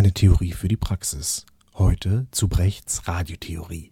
Eine Theorie für die Praxis. Heute zu Brechts Radiotheorie.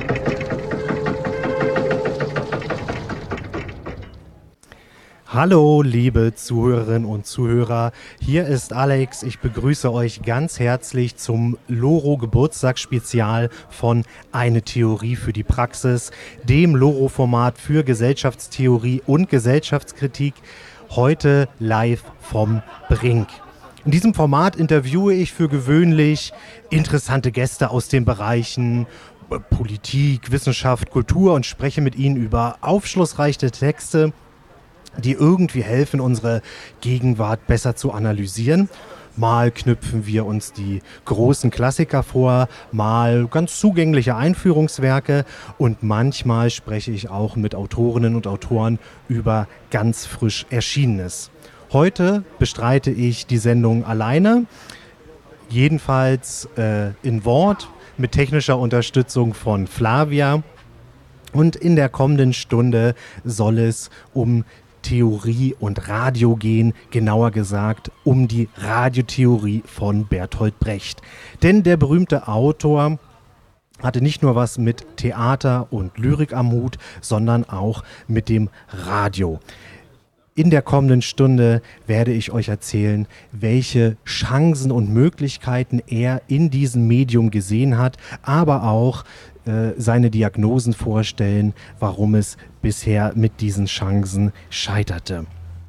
Hallo, liebe Zuhörerinnen und Zuhörer, hier ist Alex. Ich begrüße euch ganz herzlich zum Loro-Geburtstagsspezial von Eine Theorie für die Praxis, dem Loro-Format für Gesellschaftstheorie und Gesellschaftskritik, heute live vom Brink. In diesem Format interviewe ich für gewöhnlich interessante Gäste aus den Bereichen Politik, Wissenschaft, Kultur und spreche mit ihnen über aufschlussreiche Texte, die irgendwie helfen, unsere Gegenwart besser zu analysieren. Mal knüpfen wir uns die großen Klassiker vor, mal ganz zugängliche Einführungswerke und manchmal spreche ich auch mit Autorinnen und Autoren über ganz frisch Erschienenes. Heute bestreite ich die Sendung alleine, jedenfalls in Wort mit technischer Unterstützung von Flavia. Und in der kommenden Stunde soll es um Theorie und Radio gehen, genauer gesagt um die Radiotheorie von Bertolt Brecht. Denn der berühmte Autor hatte nicht nur was mit Theater und Lyrik am Hut, sondern auch mit dem Radio. In der kommenden Stunde werde ich euch erzählen, welche Chancen und Möglichkeiten er in diesem Medium gesehen hat, aber auch seine Diagnosen vorstellen, warum es bisher mit diesen Chancen scheiterte.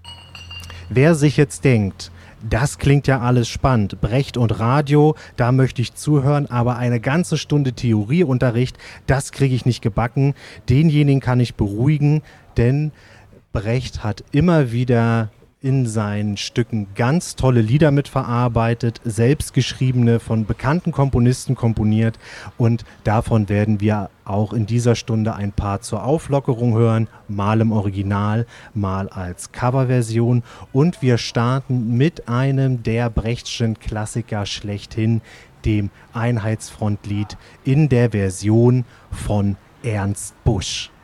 Wer sich jetzt denkt, das klingt ja alles spannend, Brecht und Radio, da möchte ich zuhören, aber eine ganze Stunde Theorieunterricht, das kriege ich nicht gebacken, denjenigen kann ich beruhigen, denn Brecht hat immer wieder in seinen Stücken ganz tolle Lieder mitverarbeitet, selbstgeschriebene, von bekannten Komponisten komponiert und davon werden wir auch in dieser Stunde ein paar zur Auflockerung hören, mal im Original, mal als Coverversion und wir starten mit einem der Brechtschen Klassiker schlechthin, dem Einheitsfrontlied in der Version von Ernst Busch.